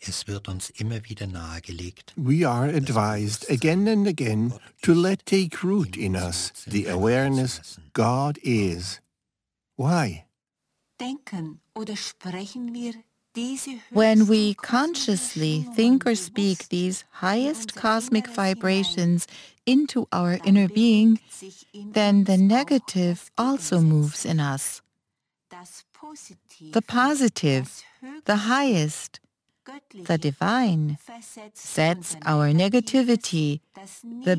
Es wird uns immer wieder nahegelegt, We are advised again and again to let take root in us the awareness God is. Why? Denken oder sprechen wir diese When we höchsten consciously kosmischen think or Schwingungen speak bewusst these in highest unser cosmic Inneres vibrations hinein, into our dann inner being, bewegt sich in then the uns auch negative das also moves in Gegensätzliche. us. Das Positive, The positive, das the Höchste, highest, the Göttliche divine, versetzt sets unser our Negatives, negativity, das the